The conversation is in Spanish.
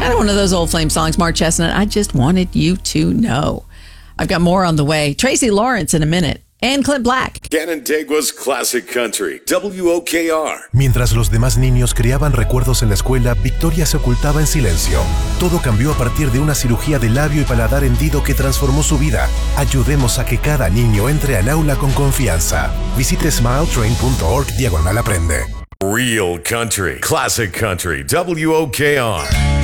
Kind of one of those old Flame songs, Mark Chestnut. I just wanted you to know. I've got more on the way. Tracy Lawrence in a minute. And Clint Black. Canandaigua's Classic Country, WOKR. Mientras los demás niños creaban recuerdos en la escuela, Victoria se ocultaba en silencio. Todo cambió a partir de una cirugía de labio y paladar hendido que transformó su vida. Ayudemos a que cada niño entre al aula con confianza. Visite smiletrain.org/aprende. Real Country, Classic Country, WOKR.